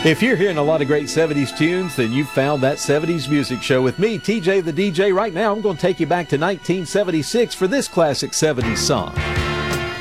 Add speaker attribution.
Speaker 1: If you're hearing a lot of great 70s tunes, then you found that 70s Music Show with me, TJ the DJ. Right now, I'm going to take you back to 1976 for this classic 70s song.